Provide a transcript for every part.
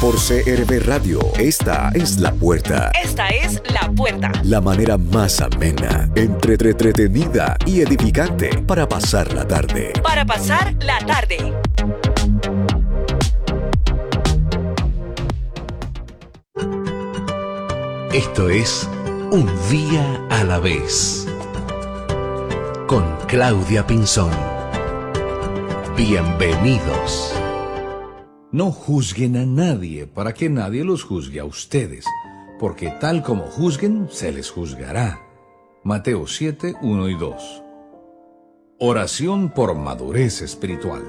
Por CRB Radio, esta es La Puerta. Esta es La Puerta. La manera más amena, entretenida y edificante para pasar la tarde. Para pasar la tarde. Esto es Un Día a la Vez, con Claudia Pinzón. Bienvenidos. No juzguen a nadie para que nadie los juzgue a ustedes, porque tal como juzguen, se les juzgará. Mateo 7, 1 y 2. Oración por madurez espiritual.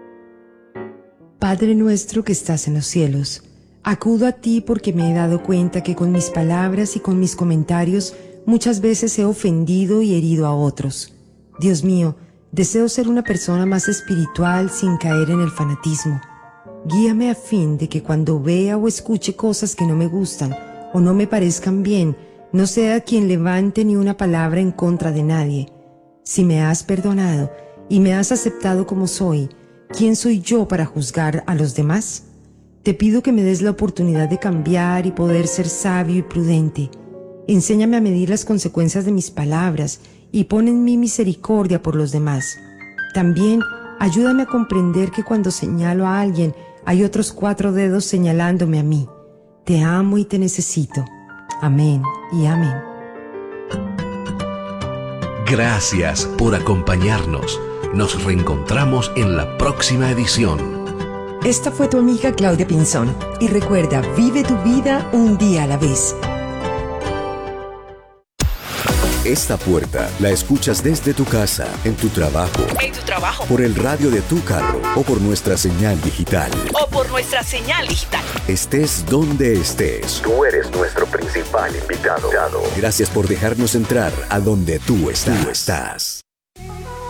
Padre nuestro que estás en los cielos, acudo a ti porque me he dado cuenta que con mis palabras y con mis comentarios muchas veces he ofendido y herido a otros. Dios mío, deseo ser una persona más espiritual sin caer en el fanatismo. Guíame a fin de que cuando vea o escuche cosas que no me gustan o no me parezcan bien, no sea quien levante ni una palabra en contra de nadie. Si me has perdonado y me has aceptado como soy, ¿quién soy yo para juzgar a los demás? Te pido que me des la oportunidad de cambiar y poder ser sabio y prudente. Enséñame a medir las consecuencias de mis palabras y pon en mí misericordia por los demás. También ayúdame a comprender que cuando señalo a alguien, hay otros 4 dedos señalándome a mí. Te amo y te necesito. Amén y amén. Gracias por acompañarnos. Nos reencontramos en la próxima edición. Esta fue tu amiga Claudia Pinzón. Y recuerda, vive tu vida un día a la vez. Esta Puerta la escuchas desde tu casa, en tu trabajo, por el radio de tu carro o por nuestra señal digital. Estés donde estés, tú eres nuestro principal invitado. Gracias por dejarnos entrar a donde tú estás.